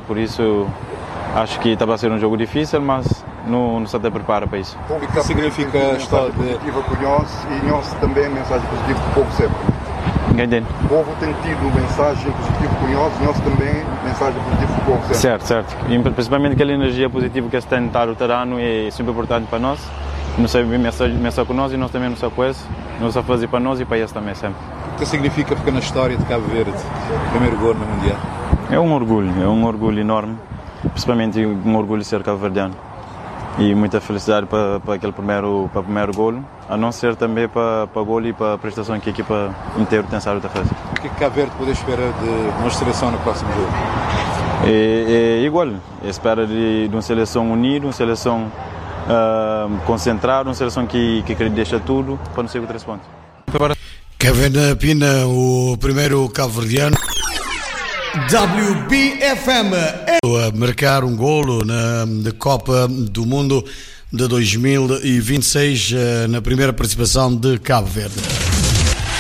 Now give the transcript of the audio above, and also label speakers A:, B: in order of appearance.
A: por isso acho que está a ser um jogo difícil, mas não se até prepara para isso.
B: O que significa a história positiva para nós e nós também mensagem positiva para o povo sempre?
A: Ninguém entende.
B: O povo tem tido mensagem positiva para nós também mensagem positiva para o povo sempre.
A: Certo. E principalmente aquela energia positiva que se tem no terreno é sempre importante para nós. Não sei mensagem com nós e nós também não só com esse, não só fazer para nós e para eles também sempre.
C: O que significa ficar na história de Cabo Verde, primeiro gol no Mundial?
A: É um orgulho enorme, principalmente um orgulho de ser cabo-verdiano. E muita felicidade para aquele primeiro golo, a não ser também para o golo e para a prestação que a equipa inteira tem saído a fazer.
C: O que Cabo Verde pode esperar de uma seleção no próximo jogo?
A: É igual, espera de uma seleção unida, uma seleção concentrada, uma seleção que deixa tudo para não ser com 3 pontos.
D: Kevin Pina, o primeiro cabo-verdiano
E: WBFM
D: a marcar um golo na Copa do Mundo de 2026 na primeira participação de Cabo Verde.